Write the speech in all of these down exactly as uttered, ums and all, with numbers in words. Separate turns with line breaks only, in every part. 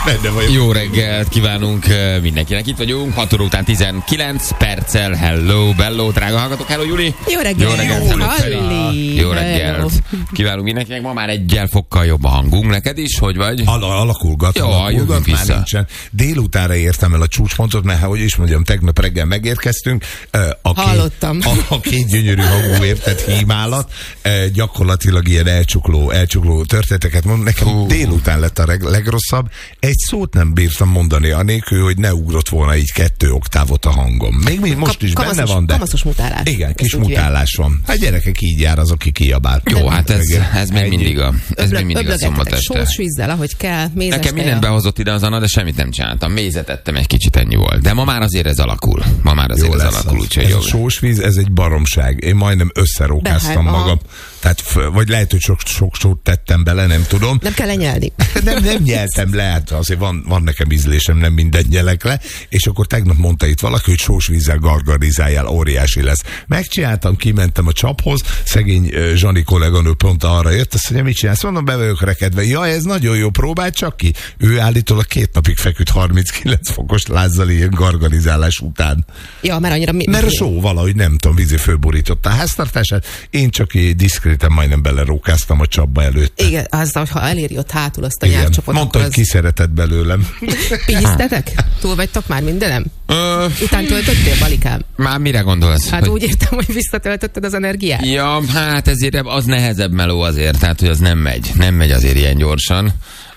Jó reggelt kívánunk mindenkinek. Itt vagyunk, hat óra után tizenkilenc perccel. Hello, bello, drága hallgatók. Hello, Juli.
Jó reggelt.
Jó reggelt. Hello, Feri. Jó reggelt. Kívánunk mindenkinek. Ma már egyel fokkal jobb a hangunk. Neked is? Hogy vagy?
Al- alakulgat.
Jó,
alakulgat,
már
nincsen. Délutánra értem el a csúcspontot, mert hogy is mondjam, tegnap reggel megérkeztünk. A
Hallottam.
Két, a, a két gyönyörű hangú értett hímálat. Gyakorlatilag ilyen elcsukló, elcsukló történeteket mond. Nekem uh. délután lett a legrosszabb. Egy szót nem bírtam mondani, anélkül, hogy ne ugrott volna így kettő oktávot a hangom. Még, még most is
kamaszos,
benne van, de...
Kamaszos mutálás.
Igen, kis mutálás van. Hát gyerekek, így jár az, aki kiabál.
Jó, hát ez, ez még mindig a, ez még mindig a szombat este.
Sós vízzel, ahogy kell, mézes
Nekem mindent behozott ide az Anna, de semmit nem csináltam. Mézet ettem, egy kicsit ennyi volt. De ma már azért ez alakul. Ma már azért
jó
ez alakul, úgyhogy
ez
jó.
A sós víz, ez egy baromság. Én majdnem összerókáztam
Behár,
magam. Tehát, vagy lehet, hogy sok, sok sót tettem bele, nem tudom.
Nem kell lenyelni.
Nem, nem nyeltem le, hát azért van, van nekem ízlésem, nem mindent nyelek le, és akkor tegnap mondta itt valaki, hogy sós vízzel gargarizáljál, óriási lesz. Megcsináltam, kimentem a csaphoz, szegény uh, Zsani kolléganő pont arra jött, azt mondja, mit csinálsz? Mondom, be vagyok rekedve. Ja, ez nagyon jó, próbáld csak ki. Ő állítólag két napig feküdt harminckilenc fokos lázzal ilyen gargarizálás után.
Ja, mert annyira... Mi,
mert a só valahogy, nem tudom, vízi fölborította a háztartását, én csak így diszkréten majdnem belerókáztam a csapba előtt.
Igen, az, ha eléri ott hátul azt a nyelvcsapot.
Mondta, hogy
az...
ki szeretett belőlem.
Pihisztetek? Túl vagytok már mindenem? Ö... Után töltöttél, Balikám?
Már mire gondolsz?
Hát
hogy...
úgy értem, hogy visszatöltötted az energiát.
Ja, hát ezért az nehezebb meló azért, tehát hogy az nem megy. Nem megy azért ilyen gyorsan.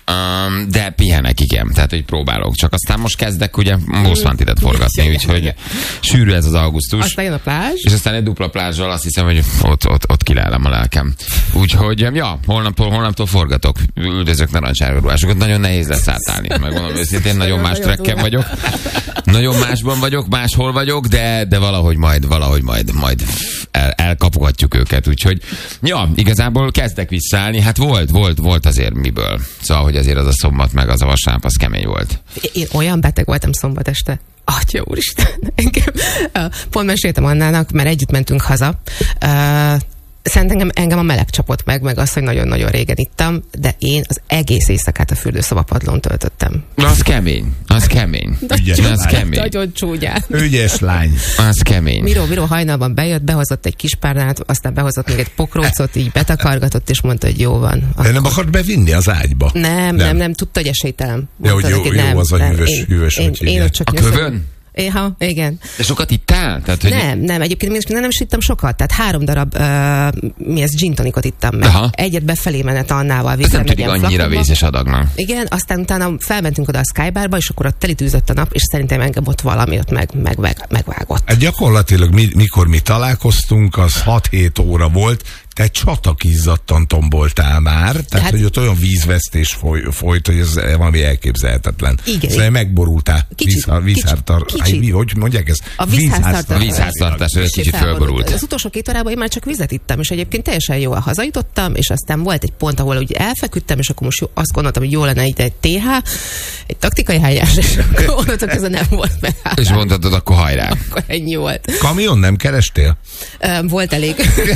Um, de pihenek, igen, tehát hogy próbálok. Csak aztán most kezdek ugye Boszmantidet forgatni, úgyhogy sűrű ez az augusztus.
Aztán jön a plázs.
És aztán egy dupla plázsal azt hiszem, hogy ott, ott, ott kilelem a lelkem. Úgyhogy, ja, holnaptól, holnaptól forgatok. Üldözök narancsárga ruhásokat. Nagyon nehéz lesz átállni. Megmondom őszintén, nagyon más trekken vagyok. Nagyon másban vagyok, máshol vagyok, de, de valahogy majd, valahogy majd, majd el, elkapogatjuk őket. Úgyhogy, ja, igazából kezdek visszaállni. Hát volt, volt, volt azért miből. Szóval, hogy azért az a szombat meg az a vasárnap, az kemény volt.
Én olyan beteg voltam szombat este. Atya úristen, engem. Pont meséltem Annának, mert együtt mentünk haza. Szerintem engem, engem a meleg csapott meg, meg az, hogy nagyon-nagyon régen ittam, de én az egész éjszakát a fürdőszobapadlón töltöttem.
Na, az kemény, az kemény.
Ügyes,
az kemény.
Nagyon csúnyán.
Ügyes lány.
Az kemény.
Miró, Miró hajnalban bejött, behozott egy kis párnát, aztán behozott még egy pokrócot, így betakargatott, és mondta, hogy jó van.
Akkor... De nem akart bevinni az ágyba?
Nem, nem, nem, nem tudta, hogy esélytelen.
Ja, hogy jó, jó nem, az a hűvös, hűvös,
én, én, én ott csak
a kövön?
Éha, igen.
De sokat ittál? Tehát, hogy...
Nem, nem, egyébként nem, nem is ittam sokat, tehát három darab uh, mi ez, gin tonicot ittam meg. Aha. Egyet befelé menet Annával.
Ez nem tudik annyira vészes adagnak.
Igen, aztán utána felmentünk oda a Skybarba, és akkor ott telitűzött a nap, és szerintem engem ott valami ott meg, meg, meg, megvágott.
Hát gyakorlatilag mi, mikor mi találkoztunk, az hat-hét óra volt, te csatakízzattan tomboltál már, tehát hát, hogy ott olyan vízvesztés foly, folyt, hogy ez valami elképzelhetetlen. Igen. Szóval megborultál. Vízháztartás. Hogy mondják ezt?
A vízháztartás.
A vízháztartás, ez kicsit fölborult.
Az utolsó két órában én már csak vizet ittam, és egyébként teljesen jól hazajutottam, és aztán volt egy pont, ahol úgy elfeküdtem, és akkor most jó, azt gondoltam, hogy jó lenne itt egy té há, egy taktikai helyes, és akkor onnantól ez nem volt megállás.
És mondhatod, akkor hajrá.
Akkor ennyi volt.
Kamion nem kerestél?
Volt elég.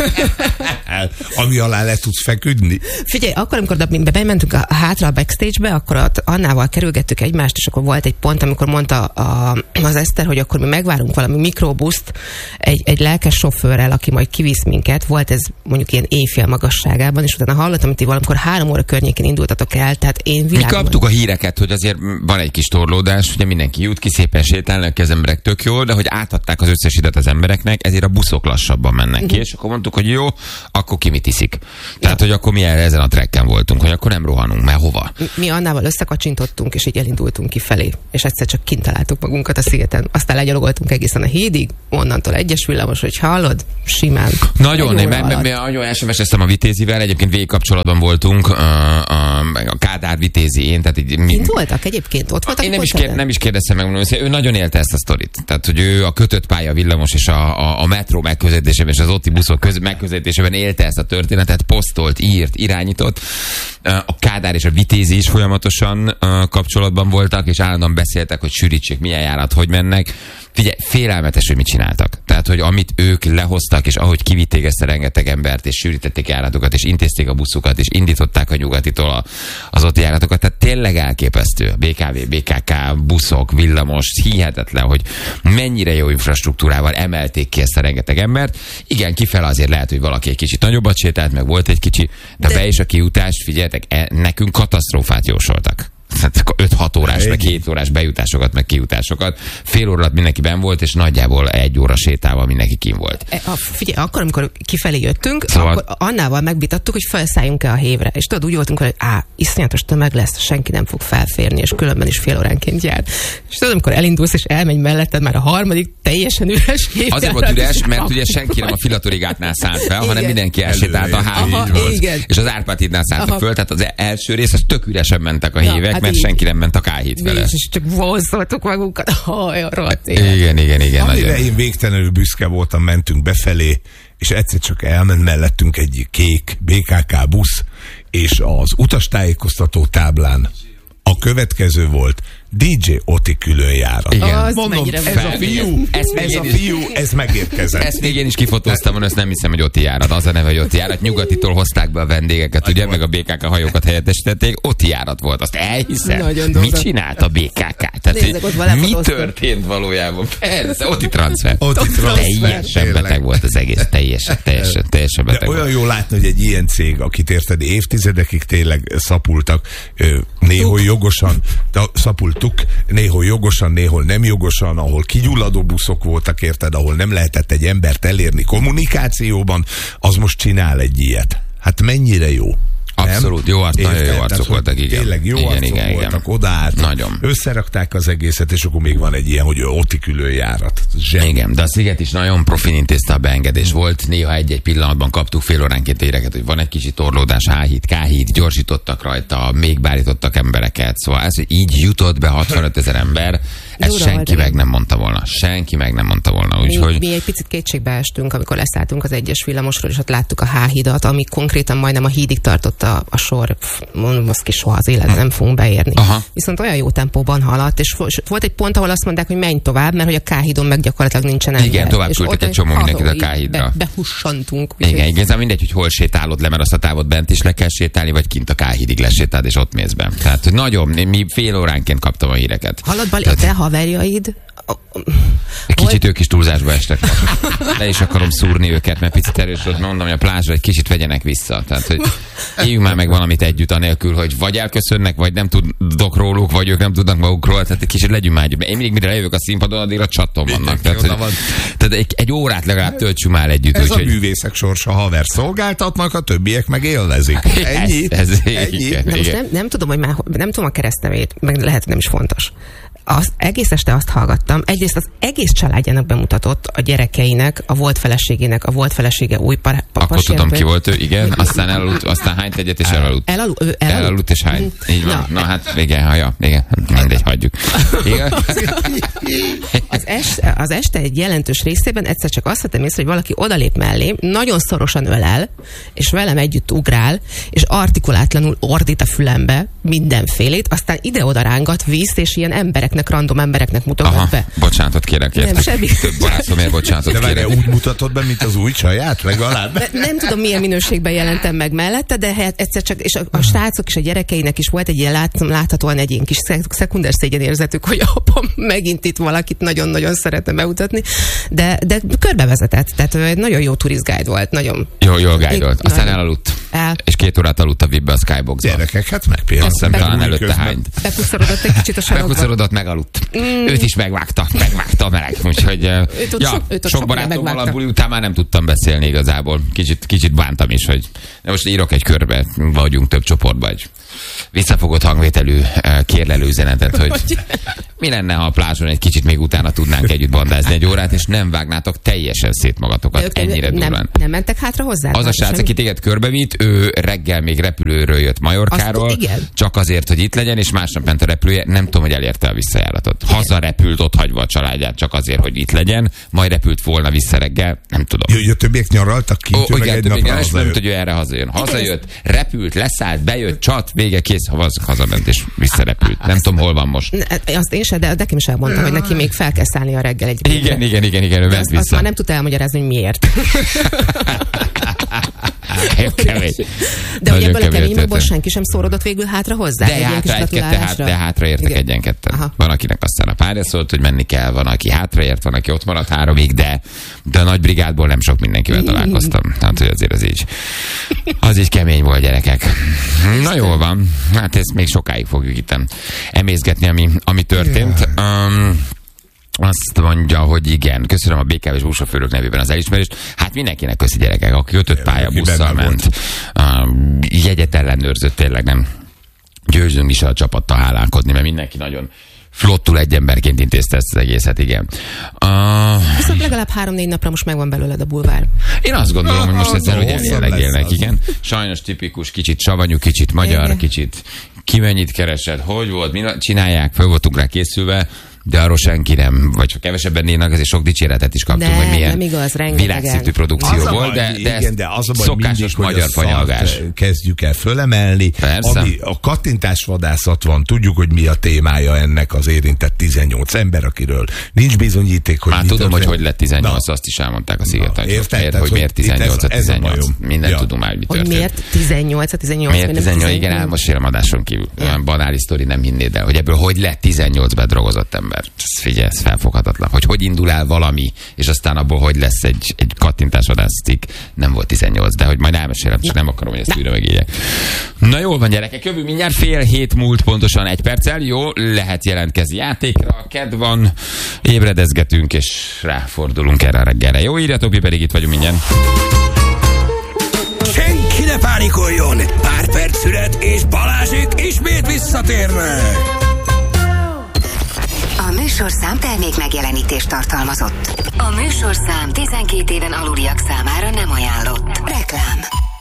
Ami alá le tudsz feküdni.
Figyelj, akkor, amikor bementünk a, hátra a backstage-be, akkor ott Annával kerülgettük egymást, és akkor volt egy pont, amikor mondta a, az Eszter, hogy akkor mi megvárunk valami mikrobuszt egy, egy lelkes sofőrrel, aki majd kivisz minket. Volt ez mondjuk ilyen éjfél magasságában, és utána hallottam, hogy ti valamikor három óra környékén indultatok el, tehát én világban...
Mi kaptuk a híreket, hogy azért van egy kis torlódás, ugye mindenki jut ki, szépen sétálnak, az emberek tök jól, de hogy átadták az összes időt az embereknek, ezért a buszok lassabban mennek ki, és akkor mondtuk, hogy jó, akkor ki mit iszik. Tehát, ja. hogy akkor mi ezen a trekken voltunk, hogy akkor nem rohanunk, mert hova?
Mi, mi Annával összekacsintottunk, és így elindultunk kifelé, és egyszer csak kint találtuk magunkat a szigeten. Aztán legyalogoltunk egészen a hídig, onnantól egyes villamos, hogy hallod, simán.
Nagyon, én nagyon es em es-eztem a Vitézivel, egyébként végkapcsolatban voltunk, a, a, a Kádár Vitézi, én, tehát így... Mi...
Kint voltak egyébként? Ott voltak?
Én nem is, kér, nem is kérdeztem meg, mondom, ő nagyon élte ezt a sztorit. Tehát, hogy ő a kötött pálya villamos és a, a, a metró megközelítésében és az otti buszok köz, megközelítésében élte ezt a történetet, posztolt, írt, irányított. A Kádár és a Vitézi is folyamatosan kapcsolatban voltak, és állandóan beszéltek, hogy sűrítsék, milyen járat, hogy mennek. Figyelj, félelmetes, hogy mit csináltak. Tehát, Tehát, hogy amit ők lehoztak, és ahogy kivitték ezt a rengeteg embert, és sűrítették járatokat, és intézték a buszokat, és indították a nyugatitól a, az ott járatokat, tehát tényleg elképesztő. bé ká vé, bé ká ká, buszok, villamos, hihetetlen, hogy mennyire jó infrastruktúrával emelték ki ezt a rengeteg embert. Igen, kifele azért lehet, hogy valaki egy kicsit nagyobbat sétált, meg volt egy kicsi, de, de... be és a kiutás, figyeljetek, e, nekünk katasztrófát jósoltak. öt-hat órás, meg hét órás bejutásokat, meg kijutásokat. Fél óra alatt mindenki benn volt, és nagyjából egy óra sétával mindenki kim volt.
E, a, figyelj, akkor, amikor kifelé jöttünk, szóval... akkor annával megvitattuk, hogy felszálljunk-e a hévre. És tudod, úgy voltunk, hogy á, iszonyatos tömeg lesz, senki nem fog felférni, és különben is fél óránként jár. És tudod, amikor elindulsz, és elmegy melletted már a harmadik teljesen üres hévjárat.
Azért volt üres, mert ugye senki nem a Filatorigátnál szállt fel, hanem mindenki elsétált a házig. És az Árpád hídnál szálltak föl, tehát az első rész, az tök üresen mentek a hévek, mert így. Senki nem ment a K-híd fele.
És csak vonszoltuk magunkat. Olyan rohadt
élet. Igen, igen, igen.
Amire én végtelenül büszke voltam, mentünk befelé, és egyszer csak elment mellettünk egy kék bé ká ká busz, és az utastájékoztató táblán a következő volt: dé dzsé Oti különjárat.
Igen.
Mondom, ez a fiú, ez a fiú, ez megérkezett.
Ezt még én is kifotóztam, ezt nem hiszem, hogy Oti járat. Az a neve, hogy Oti járat. Nyugatitól hozták be a vendégeket, ugye, meg a bé ká ká hajókat helyettesítették. Oti járat volt, azt elhiszem. Mit csinált a bé ká ká? Tehát, Nézzek, mi történt valójában? Persze, Oti transfer.
Oti transfer.
Teljesen beteg volt az egész. Teljesen, teljesen, teljesen beteg.
De olyan jó látni, hogy egy ilyen cég, akit érted, évtizedekig tényleg szapultak, néhol jogosan, szapult néhol jogosan, néhol nem jogosan, ahol kigyulladó buszok voltak, érted, ahol nem lehetett egy embert elérni kommunikációban, az most csinál egy ilyet. Hát mennyire jó.
Abszolút, jó arc, nagyon jó arcok voltak, igen.
Tényleg jó igen, arcok igen, voltak, igen. Odaálltak, nagyon. Összerakták az egészet, és akkor még van egy ilyen, hogy Oti különjárat. Zseni.
Igen, de a Sziget is nagyon profin intézte a beengedés. Volt néha egy-egy pillanatban kaptuk fél óránként éreket, hogy van egy kicsi torlódás, H-híd, K-híd, gyorsítottak rajta, még bárítottak embereket. Szóval ez, hogy így jutott be hatvanöt ezer ember, ezt Jóra senki meg nem mondta volna. Senki meg nem mondta volna. Úgyhogy...
Mi, mi egy picit kétségbe estünk, amikor leszálltunk az egyes villamosról, és ott láttuk a H-hidat, ami konkrétan majdnem a hídig tartott a, a sor. Mondom, azt ki soha az életben nem fogunk beérni. Aha. Viszont olyan jó tempóban haladt, és volt egy pont, ahol azt mondták, hogy menj tovább, mert hogy a K-hídon meg gyakorlatilag nincsen ember.
Igen, tovább küldtek egy csomó mindenkit a K-hídra.
Be, behussantunk.
Igen, igen, mindegy, hogy hol sétálod le, mert azt a távot bent is le kell sétálni, vagy kint a K-hídig lesétálod, és ott mész be. Tehát nagyon, mi fél óránként kaptam a híreket.
Hallod, Bali, a te haverjaid...
Kicsit ők is túlzásba estek. Le is akarom szúrni őket, mert picit erős volt, mondom, hogy a plázsra egy kicsit vegyenek vissza. Tehát, hogy éljünk már meg valamit együtt anélkül, hogy vagy elköszönnek, vagy nem tudok róluk, vagy ők nem tudnak magukról. Tehát egy kicsit legyünk már együtt. Én mindig, mire lejövök a színpadon, addigra csaton vannak. Tehát, hogy, tehát egy, egy órát legalább töltsünk már együtt.
Ez
úgy,
a hogy... művészek sorsa, haver szolgáltatnak, a többiek meg élvezik. Ennyi.
Ez, ez,
Ennyi.
Igen,
Na most nem, nem tudom, hogy már, nem tudom a keresztnevét, meg lehet, hogy nem is fontos. Az egész este azt hallgattam, egyrészt az egész családjának bemutatott, a gyerekeinek, a volt feleségének, a volt felesége új par-
Akkor tudom, ki volt ő, igen, aztán elaludt, aztán hányt egyet, és elaludt.
Elaludt, ő elaludt.
Elaludt és hány. Így van. Na, Na hát, igen, ha, ja, igen, mindegy, hagyjuk. Igen?
Az, es, az este egy jelentős részében egyszer csak azt vettem észre, hogy valaki odalép mellé, nagyon szorosan ölel, és velem együtt ugrál, és artikulátlanul ordít a fülembe mindenfélét, aztán ide-oda rángat, víz, és ilyen embereknek, random embereknek mutogat
Aha,
be.
Bocsánatot kérek, értek. Nem, semmi. Több barátomért bocsánatot
De
kérek.
De úgy mutatod be, mint az új csaját, legalább?
De nem tudom, milyen minőségben jelentem meg mellette, de hát egyszer csak, és a, a srácok és a gyerekeinek is volt egy ilyen lát, láthatóan egy ilyen kis szekunder szégyenérzetük, hogy apam megint itt valakit nagyon-nagyon szeretne bemutatni, de, de körbevezetett, tehát nagyon jó turistguide volt, nagyon.
Jó, jó guide volt. Aztán nagyon elaludt. El. És két órát aludt a vé i bé a Skybox-ba.
Gyerekek, hát megpéldául.
Azt hiszem, talán előtte hányt.
Bepuszolódott egy kicsit a sarokba.
Bepuszolódott, megaludt. Mm. Őt is megvágta, megvágta a meleg. Úgyhogy
őt ott
ja,
so, őt
sok barátommal a buli után már nem tudtam beszélni igazából. Kicsit, kicsit bántam is, hogy de most írok egy körbe, vagyunk több csoportban, egy visszafogott hangvételű kérlelő üzenetet, hogy mi lenne, ha a plázson egy kicsit még utána tudnánk együtt bandázni egy órát, és nem vágnátok teljesen szét magatokat. Ennyire durván.
Nem, nem mentek hátra hozzá?
Az a srác, aki téged körbevitt, ő reggel még repülőről jött Majorkáról,
Azt,
csak azért, hogy itt legyen, és másnap ment a repülője, nem tudom, hogy elérte a visszajáratot. Haza repült, ott hagyva a családját, csak azért, hogy itt legyen, majd repült volna vissza reggel, nem tudom.
Jó, többiek nyaraltak ki,
Ó, igen, többiek nyaraltak, nem tudja, hogy erre hazajön. Hazajött, repült, leszállt, bejött, csat, vége, kész. szavaz, hazament és visszarepült. Nem tudom, hol van most.
Azt én sem, de nekem is elmondta, hogy neki még fel kell szállni a reggel egy
igen, igen, igen, igen, igen, ő ment vissza.
Azt már nem tudta elmagyarázni, hogy miért.
Kemény.
De ugye ebből a keményből senki sem szórodott végül hátra hozzá?
De, hátra, egy kette, hát, de hátra értek egyen-ketten. Van, akinek aztán a párja szólt, hogy menni kell, van, aki hátraért, van, aki ott maradt háromig, de, de a nagy brigádból nem sok mindenkivel találkoztam. Tehát, hogy azért az így, az így kemény volt, gyerekek. Na jól van. Hát ezt még sokáig fogjuk itt emészgetni, ami, ami történt. Um, Azt mondja, hogy igen. Köszönöm a bé ká vé-s buszsofőrök nevében az elismerést. Hát mindenkinek köszi, gyerekek, aki ötöt pályabusszal ment. Uh, jegyet ellenőrzött, tényleg nem győzünk is a csapattal hálálkodni, mert mindenki nagyon flottul egy emberként intézte ezt az egészet, igen. Uh,
Viszont legalább három-négy napra most megvan belőled a bulvár.
Én azt gondolom, hogy most ezzel, hogy eljellegélnek, igen. Sajnos tipikus, kicsit savanyú, kicsit magyar, igen. Kicsit ki mennyit keresed, hogy volt, mi csinálják, föl voltunk rá készülve, de arról senki nem, vagy csak kevesebben néznek, ezért sok dicséretet is kaptunk, hogy milyen
igaz,
világszintű produkció volt, de, de
igen, de az a baj
szokásos
mindig,
magyar fanyalgás.
Kezdjük el fölemelni. Ami a kattintásvadászat van, tudjuk, hogy mi a témája ennek az érintett tizennyolc ember, akiről nincs bizonyíték, hogy
már tudom, hogy hogy lett tizennyolc, azt is elmondták a Szigetelcsot. Hogy miért tizennyolc a tizennyolc. Mindent tudunk már, mi történt.
Hogy miért tizennyolc a tizennyolc?
Miért tizennyolc? Igen, elmosélem adáson kívül. Olyan banális sztori, nem hinnéd el, hogy ebből hogy lett tizennyolc bedrogozott ember. Ez figyelj, ez felfoghatatlan. Hogy hogy indul el valami, és aztán abból hogy lesz egy, egy kattintásvadászcikk, nem volt tizennyolc, de hogy majd elmesélem, csak nem akarom, hogy ezt újra megéljek. Na jól van, gyerekek, jövő mindjárt fél hét múlt pontosan egy perccel, jó, lehet jelentkezni játékra, kedv van, ébredezgetünk, és ráfordulunk erre a reggelre. Jó, írjatok, mi pedig itt vagyunk mindjárt.
Senki ne pánikoljon! Pár perc szület, és Balázsék ismét visszatérnek!
A műsorszám termék megjelenítést tartalmazott. A műsorszám tizenkét éven aluliak számára nem ajánlott. Reklám.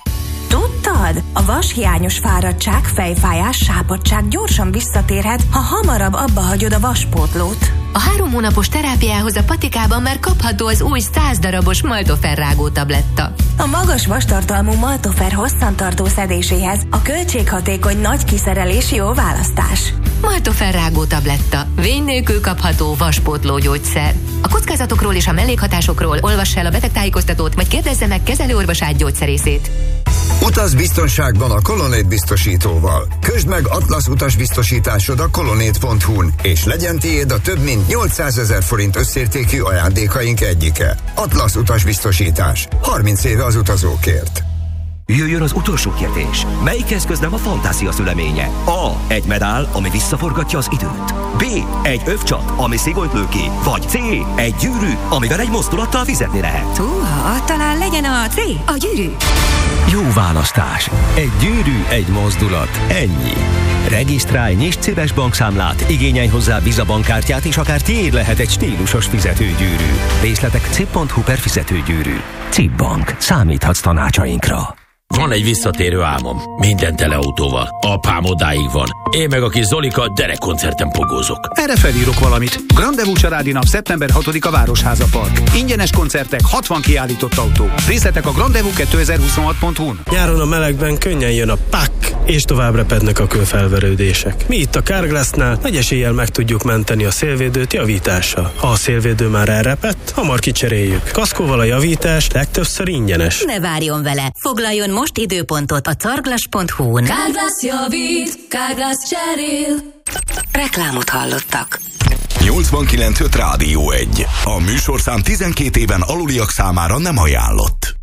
Tudtad? A vashiányos fáradtság, fejfájás, sápadtság gyorsan visszatérhet, ha hamarabb abba hagyod a vaspótlót.
A három hónapos terápiához a patikában már kapható az új száz darabos Maltofer rágó tabletta.
A magas vastartalmú Maltofer hosszantartó szedéséhez a költséghatékony nagy kiszerelés jó választás.
Maltofer rágó tabletta. Vény nélkül kapható vaspótló gyógyszer. A kockázatokról és a mellékhatásokról olvass el a betegtájékoztatót, vagy kérdezze meg kezelőorvosát gyógyszerészét.
Utaz biztonságban a Colonnade biztosítóval. Közd meg Atlasz utasbiztosításod a colonnade pont hu-n, és legyen tiéd a több mint nyolcszázezer forint összértékű ajándékaink egyike. Atlasz utasbiztosítás. harminc éve az utazókért.
Jöjjön az utolsó kérdés. Melyik eszköz nem a fantázia szüleménye? A. Egy medál, ami visszaforgatja az időt. B. Egy övcsat, ami szigolyt lő ki. Vagy C. Egy gyűrű, amivel egy mozdulattal fizetni lehet.
Húha, talán legyen a C. A gyűrű.
Jó választás. Egy gyűrű, egy mozdulat. Ennyi. Regisztrálj, nyisd céges bankszámlát, igényelj hozzá Visa bankkártyát, és akár tiéd lehet egy stílusos fizetőgyűrű. Részletek cip pont hu per fizetőgyűrű. Cip Bank. Számíthatsz tanácsainkra.
Van egy visszatérő álmom. Minden teleautóval. Apám odáig van. Én meg a kis Zolika derekkoncerten pogózok.
Erre felírok valamit. Grandevú családi nap szeptember hatodika Városháza Park. Ingyenes koncertek, hatvan kiállított autó. Részletek a grandevú kétezer-huszonhat pont hu-n.
Nyáron a melegben könnyen jön a pak, és tovább repednek a kőfelverődések. Mi itt a Carglassnál nagy eséllyel meg tudjuk menteni a szélvédőt javítással. Ha a szélvédő már elrepett, hamar kicseréljük. Kaszkóval a javítás legtöbbször ingyenes.
Ne várjon vele. Foglaljon most időpontot a carglass pont hu-n.
Carglass javít, Carglass cserél.
Reklámot hallottak.
nyolcvankilenc öt Rádió egy. A műsorszám tizenkét éven aluliak számára nem ajánlott.